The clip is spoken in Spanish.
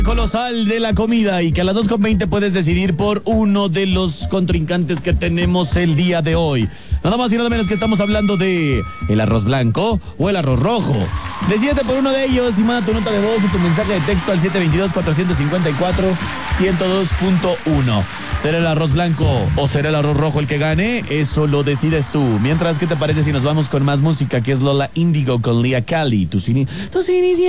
colosal de la comida y que a las 2:20 puedes decidir por uno de los contrincantes que tenemos el día de hoy. Nada más y nada menos que estamos hablando de el arroz blanco o el arroz rojo. Decídete por uno de ellos y manda tu nota de voz y tu mensaje de texto al 722-454-102.1. ¿Será el arroz blanco o será el arroz rojo el que gane? Eso lo decides tú. Mientras, ¿qué te parece si nos vamos con más música? Que es Lola Indigo con Lia Cali. Tus inicios.